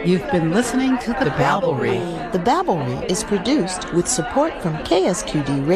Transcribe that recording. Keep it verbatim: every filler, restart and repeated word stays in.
You've been listening to The Babblery. The Babblery is produced with support from K S Q D Radio.